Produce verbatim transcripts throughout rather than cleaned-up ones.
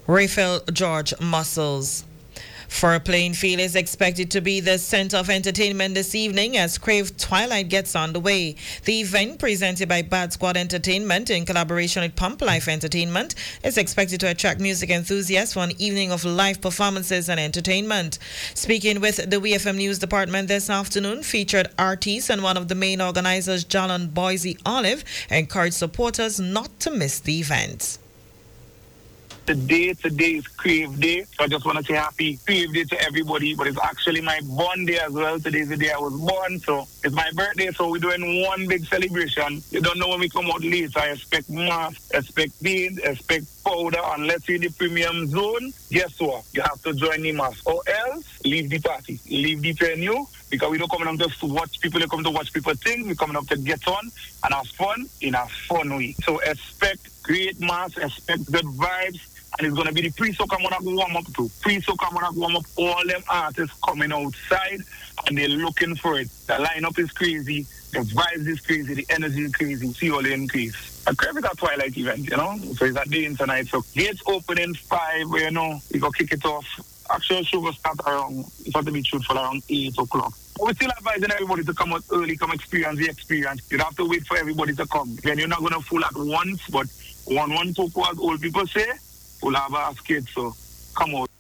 Raphael George Muscles. For Playing Field is expected to be the center of entertainment this evening as Crave Twilight gets underway. The event, presented by Bad Squad Entertainment in collaboration with Pump Life Entertainment, is expected to attract music enthusiasts for an evening of live performances and entertainment. Speaking with the W F M News Department this afternoon, featured artists and one of the main organizers, Jalon Boise Olive, encouraged supporters not to miss the event. Today, today is Crave Day. So I just want to say happy Crave Day to everybody. But it's actually my born day as well. Today's the day I was born. So it's my birthday. So we're doing one big celebration. You don't know when we come out late. So I expect mask, expect beans, expect powder. Unless you're in the premium zone, guess what? You have to join the mask. Or else, leave the party. Leave the venue. Because we don't come up just to watch people. We come to watch people think. We're coming up to get on and have fun in a fun way. So expect great mass, expect good vibes. And it's going to be the pre-soca Monarch warm up too. Pre-soca Monarch warm up, all them artists coming outside and they're looking for it. The lineup is crazy, the vibes is crazy, the energy is crazy. See all the increase. A Crave is a Twilight event, you know? So it's a day in tonight. So gates opening five, where, you know, we go kick it off. Actual show will start around, if I have to be truthful, around eight o'clock. But we still advising everybody to come out early, come experience the experience. You don't have to wait for everybody to come. Then you're not going to fool at once, but one, one poco, as old people say, we'll have our kids, so come out.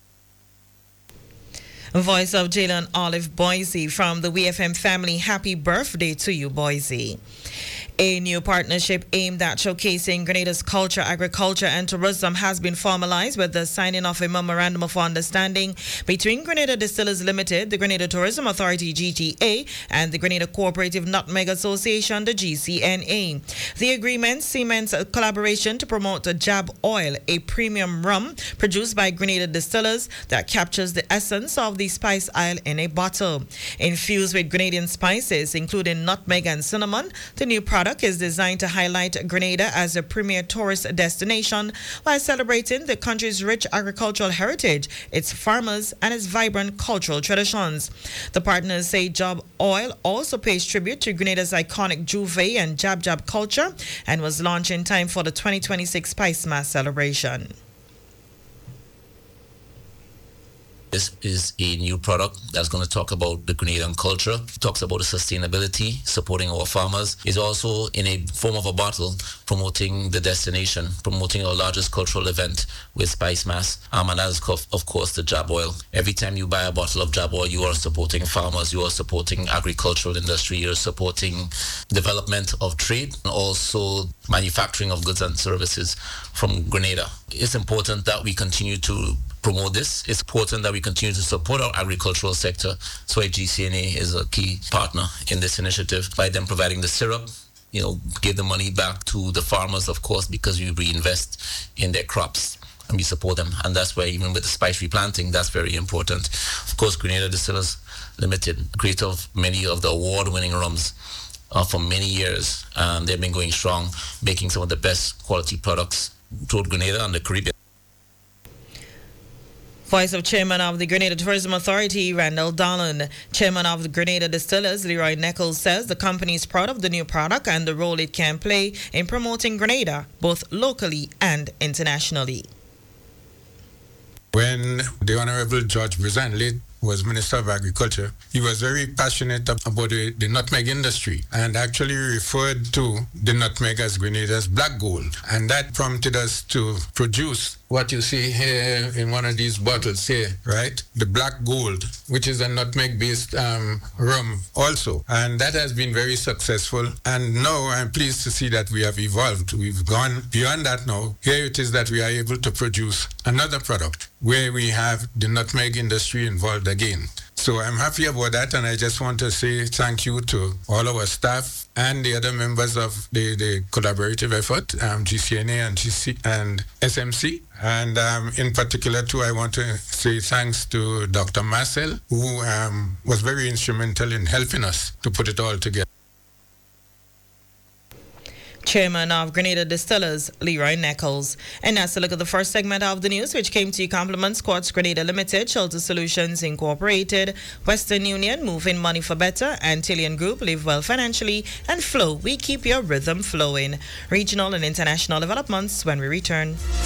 Voice of Jalon Olive Boise from the W F M family. Happy birthday to you, Boise. A new partnership aimed at showcasing Grenada's culture, agriculture, and tourism has been formalized with the signing of a memorandum of understanding between Grenada Distillers Limited, the Grenada Tourism Authority G T A, and the Grenada Cooperative Nutmeg Association, the G C N A. The agreement cements a collaboration to promote the Jab Oil, a premium rum produced by Grenada Distillers that captures the essence of the Spice Isle in a bottle. Infused with Grenadian spices, including nutmeg and cinnamon, the new product is designed to highlight Grenada as a premier tourist destination while celebrating the country's rich agricultural heritage, its farmers, and its vibrant cultural traditions. The partners say Jab Oil also pays tribute to Grenada's iconic Juve and Jab Jab culture and was launched in time for the twenty twenty-six Spice Mass celebration. This is a new product that's going to talk about the Grenadian culture. It talks about the sustainability, supporting our farmers. It's also in a form of a bottle promoting the destination, promoting our largest cultural event with Spice Mass. Um, and that is, of course, the Jab Oil. Every time you buy a bottle of Jab Oil, you are supporting farmers, you are supporting agricultural industry, you're supporting development of trade, and also manufacturing of goods and services from Grenada. It's important that we continue to promote this. It's important that we continue to support our agricultural sector. So G C N A is a key partner in this initiative by them providing the syrup, you know, give the money back to the farmers, of course, because we reinvest in their crops and we support them. And that's where even with the spice replanting, that's very important. Of course, Grenada Distillers Limited, creator of many of the award-winning rums uh, for many years. Um, they've been going strong, making some of the best quality products throughout Grenada and the Caribbean. Voice of Chairman of the Grenada Tourism Authority, Randall Dallin. Chairman of the Grenada Distillers, Leroy Nichols, says the company is proud of the new product and the role it can play in promoting Grenada, both locally and internationally. When the Honorable George Brizanley was Minister of Agriculture, he was very passionate about the, the nutmeg industry and actually referred to the nutmeg as Grenada's black gold. And that prompted us to produce what you see here in one of these bottles here, right? The black gold, which is a nutmeg-based um, rum also. And that has been very successful. And now I'm pleased to see that we have evolved. We've gone beyond that now. Here it is that we are able to produce another product where we have the nutmeg industry involved again. So I'm happy about that, and I just want to say thank you to all our staff and the other members of the, the collaborative effort, um, G C N A and G C and S M C. And um, in particular, too, I want to say thanks to Doctor Marcel, who um, was very instrumental in helping us to put it all together. Chairman of Grenada Distillers, Leroy Nichols. And that's a look at the first segment of the news, which came to you compliments Quartz Grenada Limited, Shelter Solutions Incorporated, Western Union, Moving Money for Better, Antillean Group, Live Well Financially, and Flow. We keep your rhythm flowing. Regional and international developments when we return.